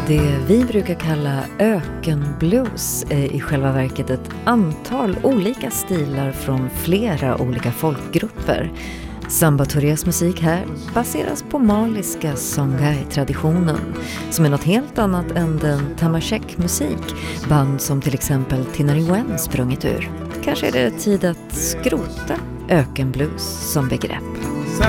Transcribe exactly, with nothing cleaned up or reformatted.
Det vi brukar kalla ökenblues är i själva verket ett antal olika stilar från flera olika folkgrupper. Samba Tourés musik här baseras på maliska Songhai-traditionen, som är något helt annat än den Tamashek-musik, band som till exempel Tinariwen sprungit ur. Kanske är det tid att skrota ökenblues som begrepp.